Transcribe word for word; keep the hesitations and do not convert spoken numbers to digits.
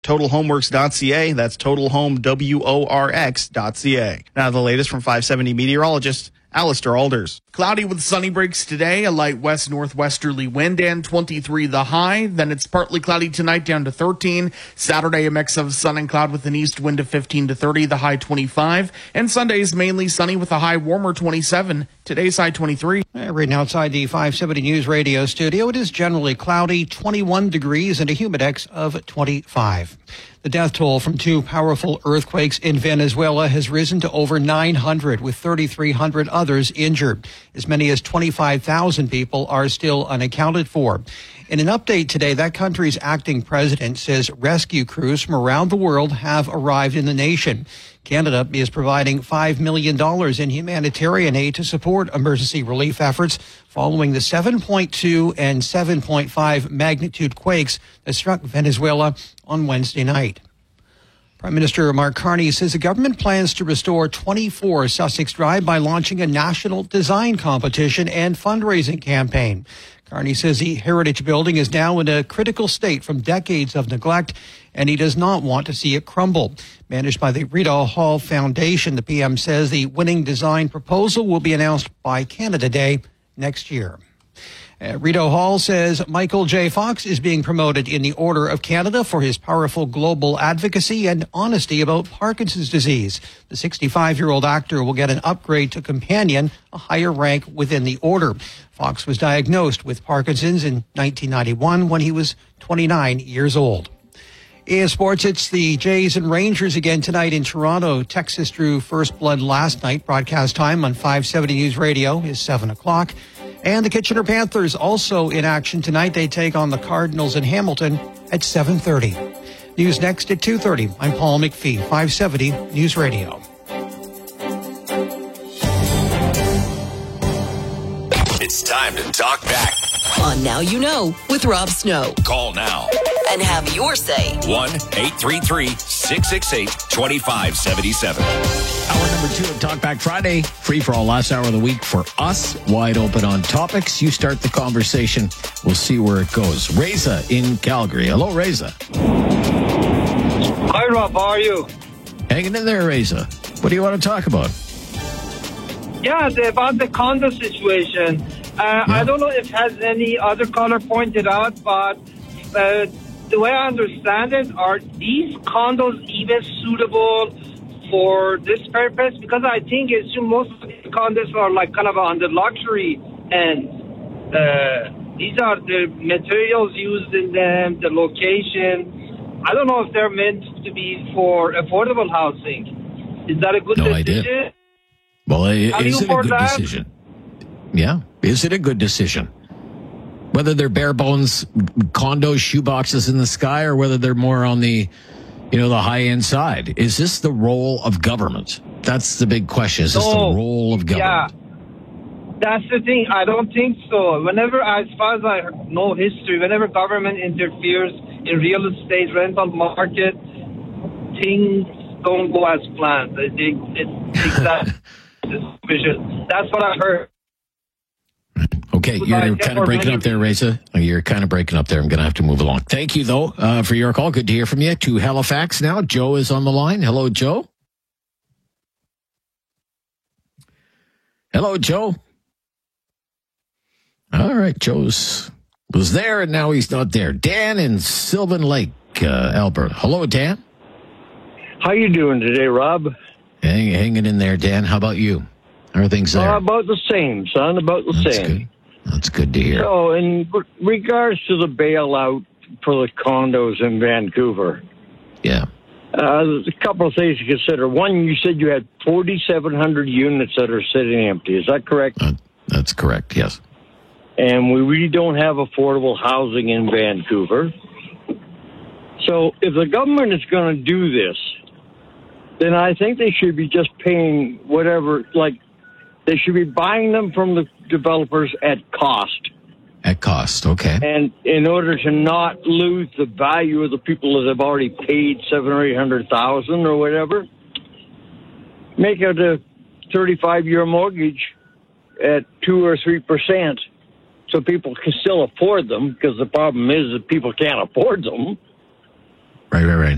total home works dot c a. That's total home works dot c a. Now the latest from five seventy meteorologist Alistair Alders. Cloudy with sunny breaks today, a light west-northwesterly wind, and twenty-three the high. Then it's partly cloudy tonight, down to thirteen. Saturday, a mix of sun and cloud with an east wind of fifteen to thirty, the high twenty-five. And Sunday is mainly sunny with a high warmer twenty-seven. Today's high twenty-three. Right now outside the five seventy News Radio studio, it is generally cloudy, twenty-one degrees, and a humidex of twenty-five. The death toll from two powerful earthquakes in Venezuela has risen to over nine hundred, with thirty-three hundred others injured. As many as twenty-five thousand people are still unaccounted for. In an update today, that country's acting president says rescue crews from around the world have arrived in the nation. Canada is providing five million dollars in humanitarian aid to support emergency relief efforts following the seven point two and seven point five magnitude quakes that struck Venezuela on Wednesday night. Prime Minister Mark Carney says the government plans to restore twenty-four Sussex Drive by launching a national design competition and fundraising campaign. Carney says the heritage building is now in a critical state from decades of neglect, and he does not want to see it crumble. Managed by the Rita Hall Foundation, the P M says the winning design proposal will be announced by Canada Day next year. Uh, Rita Hall says Michael J. Fox is being promoted in the Order of Canada for his powerful global advocacy and honesty about Parkinson's disease. The sixty-five-year-old actor will get an upgrade to Companion, a higher rank within the order. Fox was diagnosed with Parkinson's in nineteen ninety-one when he was twenty-nine years old. In sports, it's the Jays and Rangers again tonight in Toronto. Texas drew first blood last night. Broadcast time on five seventy News Radio is seven o'clock. And the Kitchener Panthers also in action tonight. They take on the Cardinals in Hamilton at seven thirty. News next at two thirty. I'm Paul McPhee, five seventy News Radio. It's time to talk back on Now You Know with Rob Snow. Call now and have your say. one eight three three, six six eight, two five seven seven. Hour number two of Talkback Friday. Free for all last hour of the week for us. Wide open on topics. You start the conversation. We'll see where it goes. Reza in Calgary. Hello, Reza. Hi, Rob. How are you? Hanging in there, Reza. What do you want to talk about? Yeah, the, about the condo situation. Uh, yeah. I don't know if has any other caller pointed out, but uh, the way I understand it, are these condos even suitable for this purpose? Because I think it's most of the condos are like kind of on the luxury end. Uh, these are the materials used in them, the location. I don't know if they're meant to be for affordable housing. Is that a good no decision? Idea. Well, is it a good that? decision? Yeah. Is it a good decision? Whether they're bare bones condos, shoeboxes in the sky, or whether they're more on the, you know, the high end side. Is this the role of government? That's the big question. Is this no, the role of government? Yeah. That's the thing. I don't think so. Whenever, as far as I know history, whenever government interferes in real estate, rental market, things don't go as planned. They, they, it's exactly That's what I heard. Okay, you're kind of breaking up there, Reza. You're kind of breaking up there. I'm going to have to move along. Thank you, though, uh, for your call. Good to hear from you. To Halifax now. Joe is on the line. Hello, Joe. Hello, Joe. All right, Joe's was there, and now he's not there. Dan in Sylvan Lake, uh, Alberta. Hello, Dan. How you doing today, Rob? Hang, hanging in there, Dan. How about you? How are things there? Uh, about the same, son. About the That's same. Good. That's good to hear. So, in regards to the bailout for the condos in Vancouver, yeah, uh, there's a couple of things to consider. One, you said you had forty-seven hundred units that are sitting empty. Is that correct? Uh, that's correct. Yes. And we really don't have affordable housing in Vancouver. So, if the government is going to do this, then I think they should be just paying whatever, like, they should be buying them from the developers at cost. At cost, okay. And in order to not lose the value of the people that have already paid seven or eight hundred thousand or whatever, make it a thirty-five year mortgage at two or three percent, so people can still afford them. Because the problem is that people can't afford them. Right, right, right.